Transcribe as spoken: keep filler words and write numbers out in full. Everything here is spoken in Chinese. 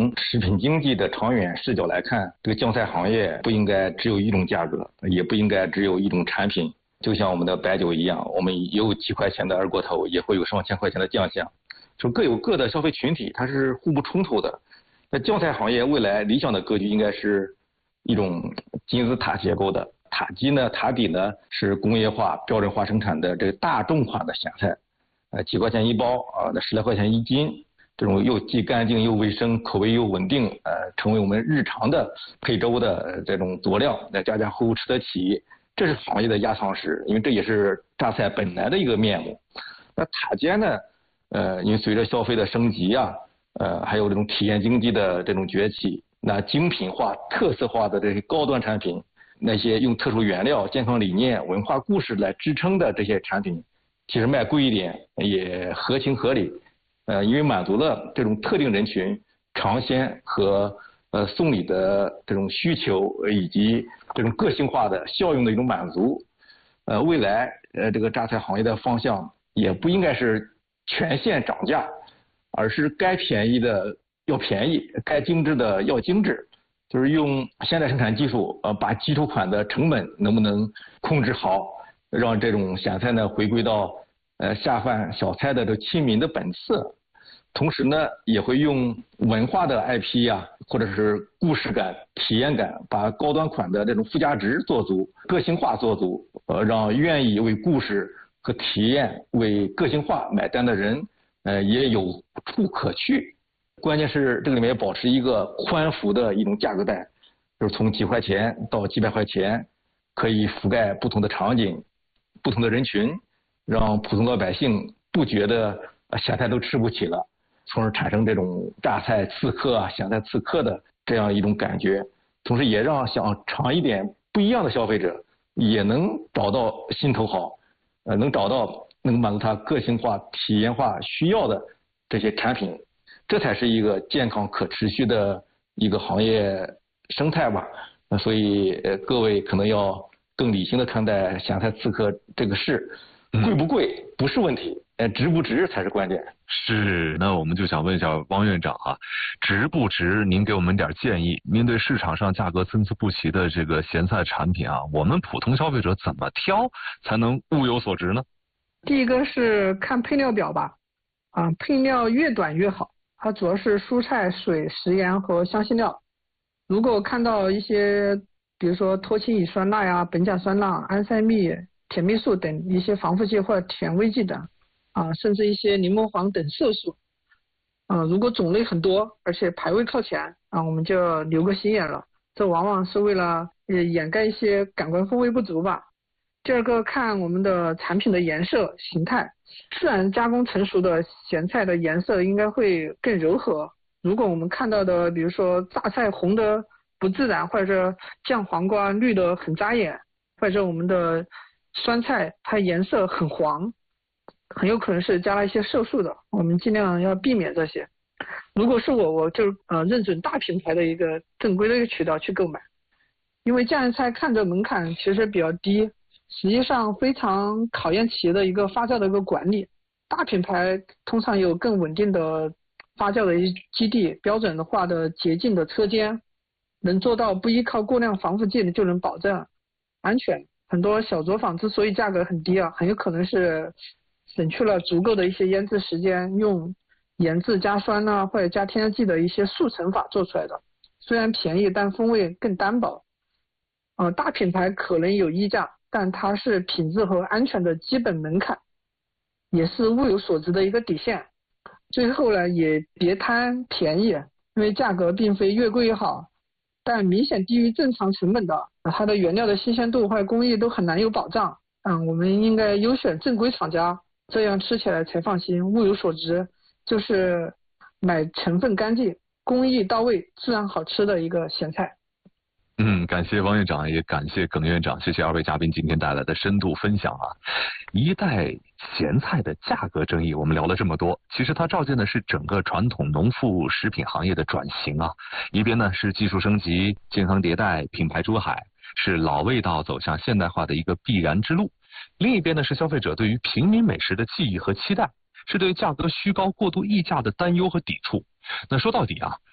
从食品经济的长远视角来看，这个酱菜行业不应该只有一种价格，也不应该只有一种产品。就像我们的白酒一样，我们也有几块钱的二锅头，也会有上千块钱的酱香，就各有各的消费群体，它是互不冲突的。那酱菜行业未来理想的格局应该是一种金字塔结构的，塔基呢，塔底呢是工业化标准化生产的这个大众款的咸菜，呃几块钱一包啊，那十来块钱一斤，这种又既干净又卫生，口味又稳定，呃，成为我们日常的配粥的这种佐料，那家家户户吃得起，这是行业的压舱石，因为这也是榨菜本来的一个面目。那塔尖呢，呃，因为随着消费的升级啊，呃，还有这种体验经济的这种崛起，那精品化、特色化的这些高端产品，那些用特殊原料、健康理念、文化故事来支撑的这些产品，其实卖贵一点也合情合理。呃，因为满足了这种特定人群尝鲜和呃送礼的这种需求，以及这种个性化的效用的一种满足。呃，未来呃这个榨菜行业的方向也不应该是全线涨价，而是该便宜的要便宜，该精致的要精致，就是用现代生产技术，呃，把基础款的成本能不能控制好，让这种咸菜呢回归到呃下饭小菜的这亲民的本色。同时呢，也会用文化的 I P 啊，或者是故事感、体验感，把高端款的这种附加值做足，个性化做足，呃，让愿意为故事和体验、为个性化买单的人，呃，也有处可去。关键是这个里面保持一个宽幅的一种价格带，就是从几块钱到几百块钱，可以覆盖不同的场景、不同的人群，让普通老百姓不觉得咸菜都吃不起了。从而产生这种榨菜刺客啊、咸菜刺客的这样一种感觉，同时也让想尝一点不一样的消费者也能找到心头好，呃，能找到能满足他个性化、体验化需要的这些产品，这才是一个健康可持续的一个行业生态吧。呃、所以呃，各位可能要更理性的看待咸菜刺客这个事，贵不贵不是问题。呃，值不值才是关键。 是，那我们就想问一下汪院长啊，值不值？您给我们点建议。面对市场上价格参差不齐的这个咸菜产品啊，我们普通消费者怎么挑才能物有所值呢？ 第一个是看配料表吧，啊，配料越短越好，它主要是蔬菜、水、食盐和香辛料。如果看到一些，比如说脱氢乙酸钠呀、苯甲酸钠、安赛蜜、甜蜜素等一些防腐剂或者甜味剂等。啊，甚至一些柠檬黄等色素，啊，如果种类很多，而且排位靠前，啊，我们就留个心眼了。这往往是为了呃掩盖一些感官风味不足吧。第二个，看我们的产品的颜色形态，自然加工成熟的咸菜的颜色应该会更柔和。如果我们看到的，比如说榨菜红的不自然，或者酱黄瓜绿的很扎眼，或者我们的酸菜它颜色很黄。很有可能是加了一些色素的，我们尽量要避免这些。如果是我，我就呃认准大品牌的一个正规的一个渠道去购买，因为酱菜看着门槛其实比较低，实际上非常考验企业的一个发酵的一个管理。大品牌通常有更稳定的发酵的一基地，标准化的洁净的车间，能做到不依靠过量防腐剂就能保证安全。很多小作坊之所以价格很低啊，很有可能是省去了足够的一些腌制时间，用盐渍加酸呐、啊、或者加添加剂的一些速成法做出来的，虽然便宜，但风味更单薄。呃，大品牌可能有溢价，但它是品质和安全的基本门槛，也是物有所值的一个底线。最后呢，也别贪便宜，因为价格并非越贵越好，但明显低于正常成本的，它的原料的新鲜度或者工艺都很难有保障。嗯，我们应该优选正规厂家，这样吃起来才放心，物有所值，就是买成分干净、工艺到位、自然好吃的一个咸菜。 嗯，感谢汪院长，也感谢耿院长，谢谢二位嘉宾今天带来的深度分享啊！一代咸菜的价格争议，我们聊了这么多，其实它照见的是整个传统农副食品行业的转型啊。一边呢是技术升级、健康迭代、品牌出海，是老味道走向现代化的一个必然之路；另一边呢是消费者对于平民美食的记忆和期待，是对价格虚高、过度溢价的担忧和抵触。那说到底啊，